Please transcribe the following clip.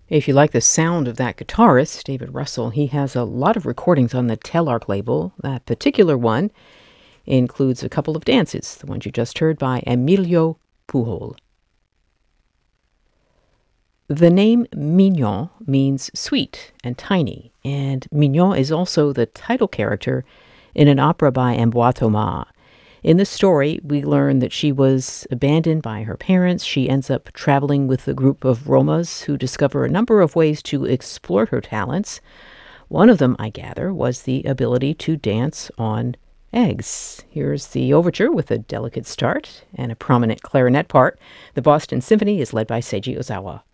If you like the sound of that guitarist, David Russell, he has a lot of recordings on the Telarc label. That particular one includes a couple of dances, the ones you just heard by Emilio Pujol. The name Mignon means sweet and tiny, and Mignon is also the title character in an opera by Ambroise Thomas. In the story, we learn that she was abandoned by her parents. She ends up traveling with a group of Romas who discover a number of ways to exploit her talents. One of them, I gather, was the ability to dance on eggs. Here's the overture with a delicate start and a prominent clarinet part. The Boston Symphony is led by Seiji Ozawa.